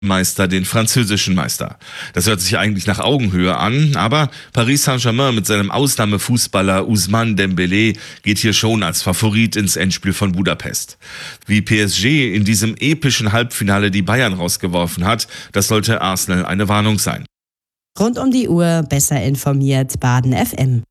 Meister den französischen Meister. Das hört sich eigentlich nach Augenhöhe an, aber Paris Saint-Germain mit seinem Ausnahmefußballer Ousmane Dembélé geht hier schon als Favorit ins Endspiel von Budapest. Wie PSG in diesem epischen Halbfinale die Bayern rausgeworfen hat, das sollte Arsenal eine Warnung sein. Rund um die Uhr besser informiert Baden FM.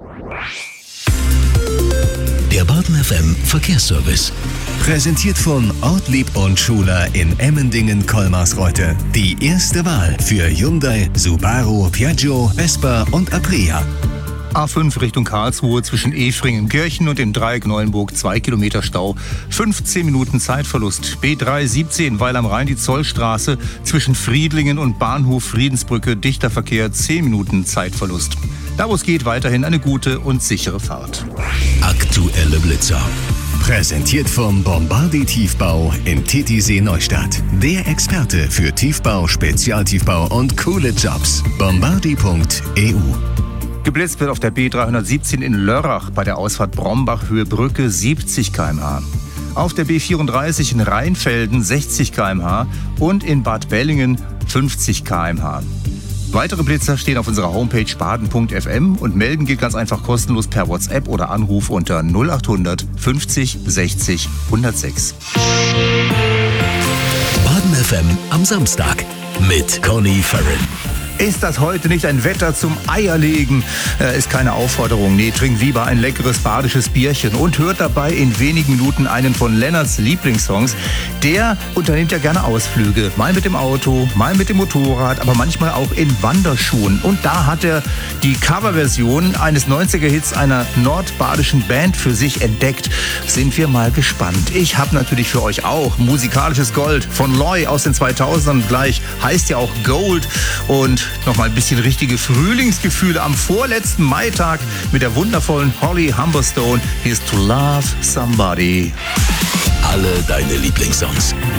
Der Baden FM Verkehrsservice. Präsentiert von Ortlieb und Schuler in Emmendingen-Kolmarsreuth. Die erste Wahl für Hyundai, Subaru, Piaggio, Vespa und Aprilia. A5 Richtung Karlsruhe zwischen Efringen-Kirchen und dem Dreieck Neuenburg 2 Kilometer Stau, 15 Minuten Zeitverlust. B317 Weil am Rhein die Zollstraße zwischen Friedlingen und Bahnhof Friedensbrücke dichter Verkehr, 10 Minuten Zeitverlust. Da wo es geht, weiterhin eine gute und sichere Fahrt. Aktuelle Blitzer. Präsentiert vom Bombardi Tiefbau in Titisee Neustadt. Der Experte für Tiefbau, Spezialtiefbau und coole Jobs. Bombardi.eu. Geblitzt wird auf der B317 in Lörrach bei der Ausfahrt Brombach-Höhe Brücke 70 km/h. Auf der B34 in Rheinfelden 60 km/h und in Bad Bellingen 50 km/h. Weitere Blitzer stehen auf unserer Homepage baden.fm und melden geht ganz einfach kostenlos per WhatsApp oder Anruf unter 0800 50 60 106. Baden FM am Samstag mit Conny Farren. Ist das heute nicht ein Wetter zum Eierlegen? Ist keine Aufforderung. Nee, trinkt lieber ein leckeres badisches Bierchen und hört dabei in wenigen Minuten einen von Lennarts Lieblingssongs. Der unternimmt ja gerne Ausflüge. Mal mit dem Auto, mal mit dem Motorrad, aber manchmal auch in Wanderschuhen. Und da hat er die Coverversion eines 90er-Hits einer nordbadischen Band für sich entdeckt. Sind wir mal gespannt. Ich habe natürlich für euch auch musikalisches Gold von Loy aus den 2000ern gleich. Heißt ja auch Gold. Und nochmal ein bisschen richtige Frühlingsgefühle am vorletzten Maitag mit der wundervollen Holly Humberstone. Here's to Love Somebody. Alle deine Lieblingssongs.